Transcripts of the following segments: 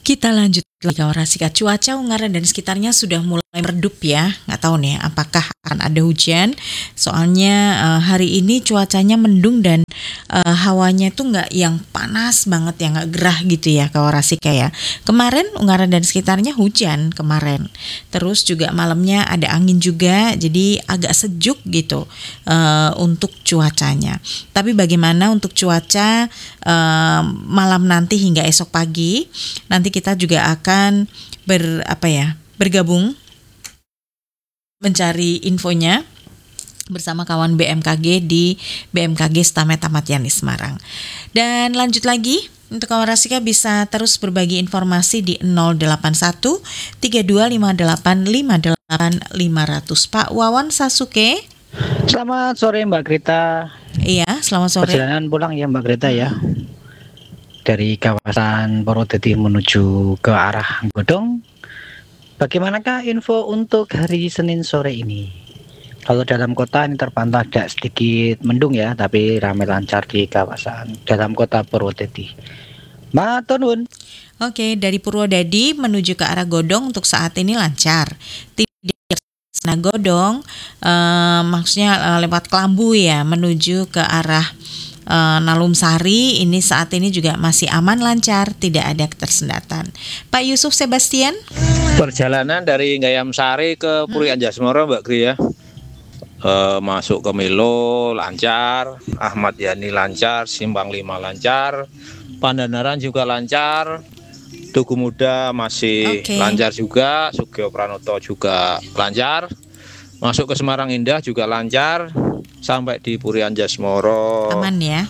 Kita lanjut lagi ke Rasika. Cuaca Ungaran dan sekitarnya sudah mulai meredup ya. Nggak tahu nih apakah akan ada hujan. Soalnya hari ini cuacanya mendung dan hawanya itu nggak yang panas banget ya, nggak gerah gitu ya ke Rasika ya. Kemarin Ungaran dan sekitarnya hujan kemarin. Terus juga malamnya ada angin juga, jadi agak sejuk gitu untuk cuacanya. Tapi bagaimana untuk cuaca malam nanti hingga esok pagi? Nanti kita juga akan bergabung mencari infonya bersama kawan BMKG di BMKG Stamet Ahmad Yani Semarang. Dan lanjut lagi, untuk kawan Rasika bisa terus berbagi informasi di 081 3258 58 500. Pak Wawan Sasuke. Selamat sore Mbak Greta. Iya, selamat sore. Perjalanan pulang ya Mbak Greta ya. Dari kawasan Purwodadi menuju ke arah Godong. Bagaimanakah info untuk hari Senin sore ini? Kalau dalam kota ini terpantau agak sedikit mendung ya, tapi ramai lancar di kawasan dalam kota Purwodadi. Matur nuwun. Oke, dari Purwodadi menuju ke arah Godong untuk saat ini lancar. Nah, Godong maksudnya lewat Kelambu ya, menuju ke arah Nalum Sari ini saat ini juga masih aman lancar, tidak ada ketersendatan. Pak Yusuf Sebastian. Perjalanan dari Gayam Sari ke Puri Anjasmara Mbak Gri ya, masuk ke Milo lancar, Ahmad Yani lancar, Simpang 5 lancar, Pandanaran juga lancar, Tugu Muda masih lancar juga, Sugio Pranoto juga lancar, masuk ke Semarang Indah juga lancar, sampai di Puri Anjasmara aman ya.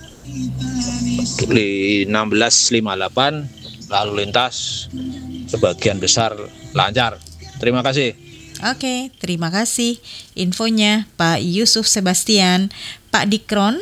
1658 lalu lintas sebagian besar lancar. Terima kasih. Oke, terima kasih infonya Pak Yusuf Sebastian. Pak Dikron.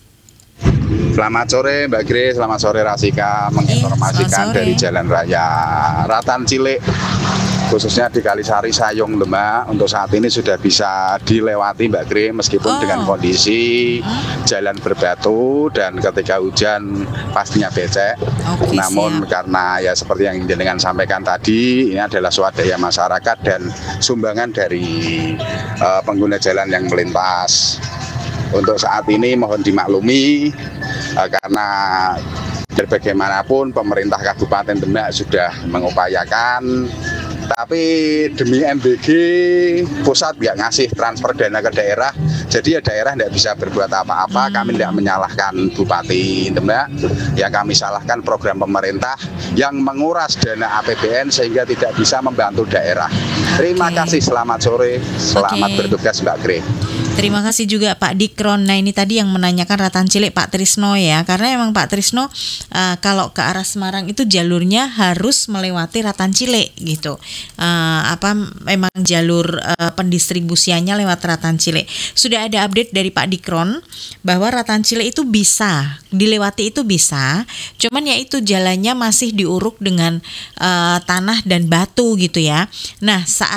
Selamat sore Mbak Grace, selamat sore Rasika, menginformasikan dari Jalan Raya Ratan Cilik, khususnya di Kalisari Sayung Demak. Untuk saat ini sudah bisa dilewati Mbak Grace, meskipun dengan kondisi jalan berbatu dan ketika hujan pastinya becek. Namun karena ya seperti yang jenengan sampaikan tadi, ini adalah swadaya masyarakat dan sumbangan dari pengguna jalan yang melintas. Untuk saat ini mohon dimaklumi karena bagaimanapun pemerintah Kabupaten Demak sudah mengupayakan, tapi demi MBG pusat nggak ngasih transfer dana ke daerah, jadi ya daerah nggak bisa berbuat apa-apa. Kami tidak menyalahkan Bupati Demak, ya kami salahkan program pemerintah yang menguras dana APBN sehingga tidak bisa membantu daerah. Terima kasih, selamat sore, selamat bertugas Mbak Gre. Terima kasih juga Pak Dikron. Nah ini tadi yang menanyakan Ratan Cilik Pak Trisno ya, karena emang Pak Trisno kalau ke arah Semarang itu jalurnya harus melewati Ratan Cilik gitu. Memang jalur pendistribusiannya lewat Ratan Cilik. Sudah ada update dari Pak Dikron bahwa Ratan Cilik itu bisa dilewati, itu bisa. Cuman ya itu jalannya masih diuruk dengan tanah dan batu gitu ya. Nah saat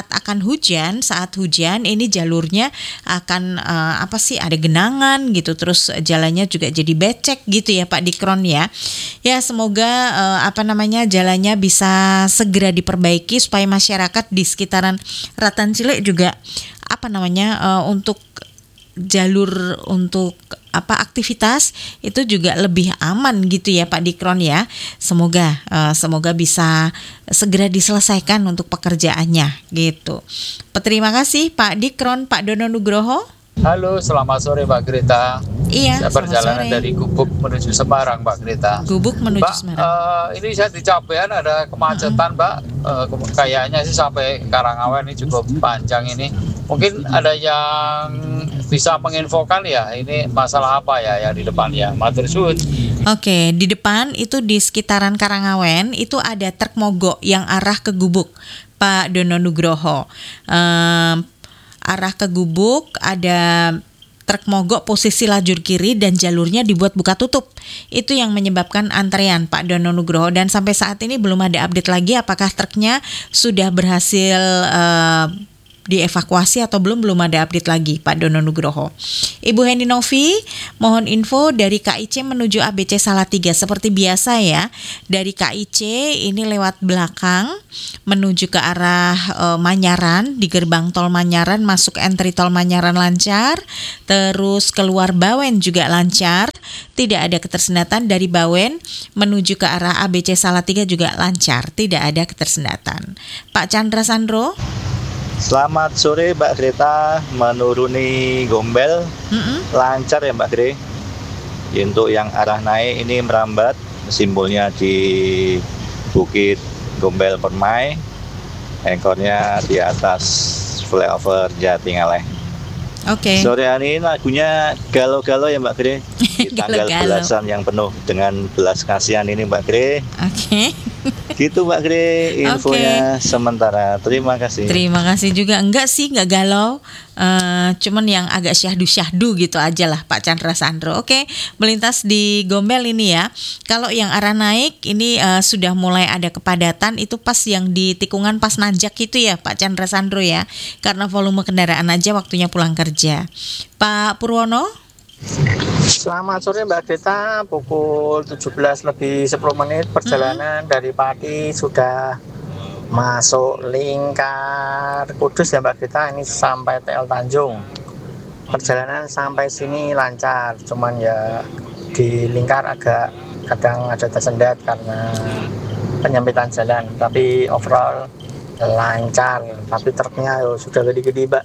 hujan ini jalurnya akan ada genangan gitu, terus jalannya juga jadi becek gitu ya Pak Dikron ya. Ya semoga jalannya bisa segera diperbaiki supaya masyarakat di sekitaran Ratan Cilik juga untuk jalur untuk aktivitas itu juga lebih aman gitu ya Pak Dikron ya. Semoga bisa segera diselesaikan untuk pekerjaannya gitu. Terima kasih Pak Dikron. Pak Dono Nugroho. Halo, selamat sore Mbak Greta. Iya, saya perjalanan dari Gubuk menuju Semarang Mbak Greta. Gubuk menuju Semarang. Ini saya di Cabean ada kemacetan Mbak. Kayaknya sih sampai Karangawen ini cukup panjang ini. Mungkin ada yang bisa menginfokan ya, ini masalah apa ya di depan ya, matur suwun. Oke, di depan itu di sekitaran Karangawen itu ada truk mogok yang arah ke Gubuk, Pak Dono Nugroho. Arah ke Gubuk ada truk mogok posisi lajur kiri dan jalurnya dibuat buka tutup. Itu yang menyebabkan antrean Pak Dono Nugroho, dan sampai saat ini belum ada update lagi apakah truknya sudah berhasil dievakuasi atau belum ada update lagi Pak Dono Nugroho. Ibu Heni Novi, mohon info dari KIC menuju ABC Salatiga seperti biasa ya. Dari KIC ini lewat belakang menuju ke arah Manyaran, di gerbang tol Manyaran masuk entry tol Manyaran lancar, terus keluar Bawen juga lancar, tidak ada ketersendatan. Dari Bawen menuju ke arah ABC Salatiga juga lancar, tidak ada ketersendatan. Pak Chandra Sandro. Selamat sore Mbak Greta, menuruni Gombel lancar ya Mbak Gre. Untuk yang arah naik ini merambat, simbolnya di Bukit Gombel Permai, ekornya di atas flyover Jatingaleh. Oke. Sore hari ini lagunya galau-galau ya Mbak Gre. Di tanggal Galau-galau. belasan yang penuh dengan belas kasihan ini Mbak Gre. Oke. Gitu Mbak Gre infonya sementara. Terima kasih. Terima kasih juga. Enggak sih, enggak galau. Cuman yang agak syahdu-syahdu gitu aja lah Pak Chandra Sandro. Oke, melintas di Gombel ini ya. Kalau yang arah naik ini sudah mulai ada kepadatan, itu pas yang di tikungan pas nanjak itu ya Pak Chandra Sandro ya. Karena volume kendaraan aja waktunya pulang kerja. Pak Purwono. Selamat sore Mbak Greta, pukul 17 lebih 10 menit perjalanan dari pagi sudah masuk lingkar Kudus ya Mbak Greta, ini sampai TL Tanjung. Perjalanan sampai sini lancar, cuman ya di lingkar agak kadang ada tersendat karena penyempitan jalan, tapi overall lancar, tapi truknya sudah gede-gede Mbak.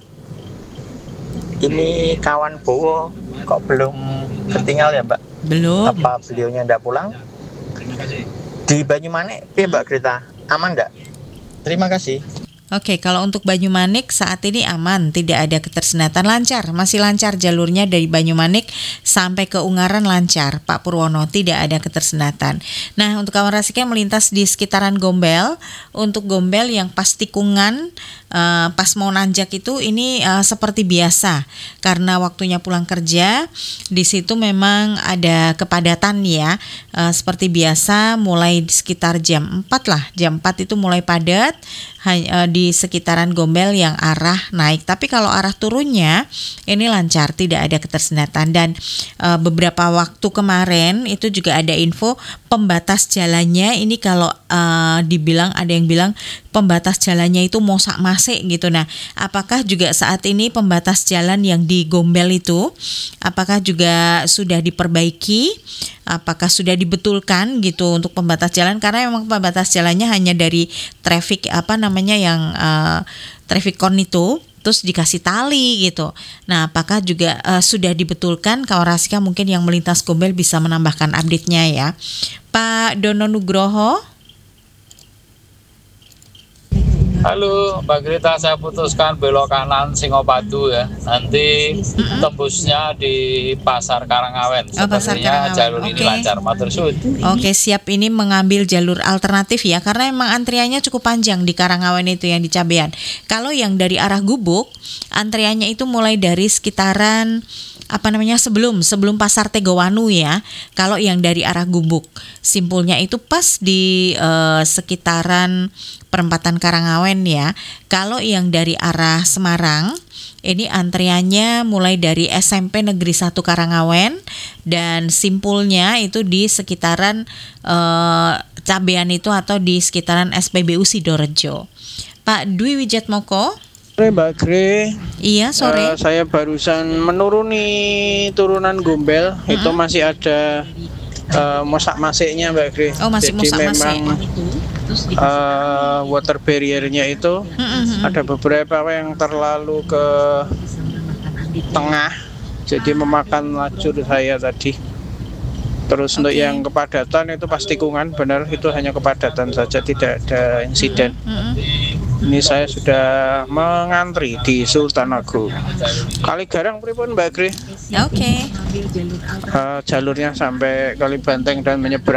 Ini kawan Bowo kok belum ketinggal ya Mbak? Belum. Apa beliaunya ndak pulang? Di Banyumanik ya Mbak Greta, aman ndak? Terima kasih. Oke, kalau untuk Banyumanik saat ini aman, tidak ada ketersendatan, lancar, masih lancar jalurnya dari Banyumanik sampai ke Ungaran lancar, Pak Purwono, tidak ada ketersendatan. Nah, untuk kawan Rasika yang melintas di sekitaran Gombel, untuk Gombel yang pas tikungan, pas mau nanjak itu ini seperti biasa, karena waktunya pulang kerja, di situ memang ada kepadatan ya, seperti biasa mulai di sekitar jam 4 lah, jam 4 itu mulai padat, di sekitaran Gombel yang arah naik. Tapi kalau arah turunnya ini lancar, tidak ada ketersendatan. Dan beberapa waktu kemarin itu juga ada info pembatas jalannya ini kalau dibilang, ada yang bilang pembatas jalannya itu mosak-masik gitu. Nah, apakah juga saat ini pembatas jalan yang di Gombel itu apakah juga sudah diperbaiki? Apakah sudah dibetulkan gitu untuk pembatas jalan, karena memang pembatas jalannya hanya dari traffic yang traffic cone itu terus dikasih tali gitu. Nah, apakah juga sudah dibetulkan? Kawan Rasika mungkin yang melintas Gombel bisa menambahkan update-nya ya. Pak Dono Nugroho. Halo Mbak Greta, saya putuskan belok kanan Singopadu ya. Nanti tembusnya di Pasar Karangawen. Pasar Karangawen. Jalur ini lancar, matur suwun. Oke, siap, ini mengambil jalur alternatif ya, karena emang antriannya cukup panjang di Karangawen itu yang di Cabean. Kalau yang dari arah Gubuk, antriannya itu mulai dari sekitaran sebelum Pasar Tegowanu ya. Kalau yang dari arah Gubuk, simpulnya itu pas di sekitaran perempatan Karangawen ya. Kalau yang dari arah Semarang, ini antriannya mulai dari SMP Negeri 1 Karangawen dan simpulnya itu di sekitaran Cabean itu atau di sekitaran SPBU Sidorejo. Pak Dwi Wijatmoko. Sore Mbak Gre. Iya, sore. Saya barusan menuruni turunan Gombel, itu masih ada mosak-masiknya Mbak Gre. Oh, masih jadi mosak-masik. Memang water barrier-nya itu ada beberapa yang terlalu ke tengah, jadi memakan lajur saya tadi. Terus untuk yang kepadatan itu pas tikungan, benar itu hanya kepadatan saja, tidak ada insiden. Ini saya sudah mengantri di Sultan Agung. Kaligarang pripun Mbak Gre? Oke. Jalurnya sampai Kalibanteng dan menyeberang.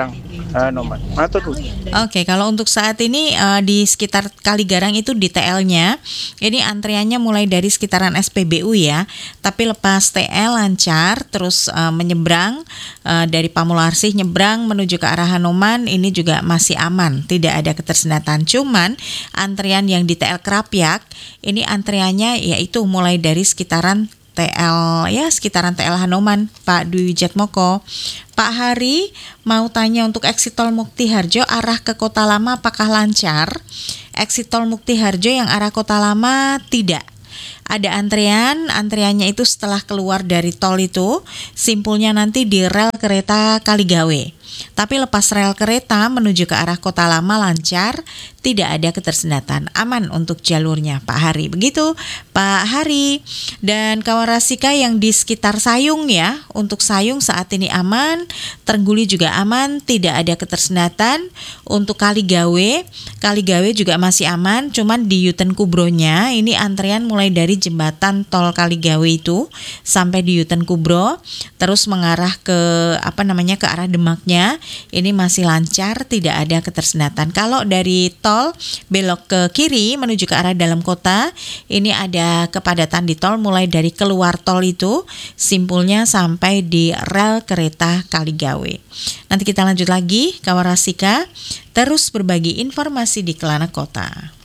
Hanoman. Matur nuwun. Oke, kalau untuk saat ini di sekitar Kaligarang itu di TL-nya, ini antriannya mulai dari sekitaran SPBU ya, tapi lepas TL lancar, terus menyeberang dari Pamularsih nyebrang menuju ke arah Hanoman, ini juga masih aman, tidak ada ketersendatan. Cuman antrian yang di TL Krapyak, ini antriannya yaitu mulai dari sekitaran TL Hanoman, Pak Dwi Jatmoko. Pak Hari mau tanya untuk exit tol Mukti Harjo arah ke Kota Lama apakah lancar? Exit tol Mukti Harjo yang arah Kota Lama tidak. Ada antriannya itu setelah keluar dari tol itu, simpulnya nanti di rel kereta Kaligawe. Tapi lepas rel kereta menuju ke arah Kota Lama lancar, tidak ada ketersendatan, aman untuk jalurnya Pak Hari. Begitu Pak Hari. Dan kawan Rasika yang di sekitar Sayung ya, untuk Sayung saat ini aman, Trengguli juga aman, tidak ada ketersendatan. Untuk Kaligawe juga masih aman, cuman di Yuten Kubronya ini antrian mulai dari jembatan tol Kaligawe itu sampai di Yuten Kubro, terus mengarah ke ke arah Demaknya. Ini masih lancar, tidak ada ketersendatan. Kalau dari tol belok ke kiri menuju ke arah dalam kota, ini ada kepadatan di tol mulai dari keluar tol itu, simpulnya sampai di rel kereta Kaligawe. Nanti kita lanjut lagi, kawan Rasika, terus berbagi informasi di Kelana Kota.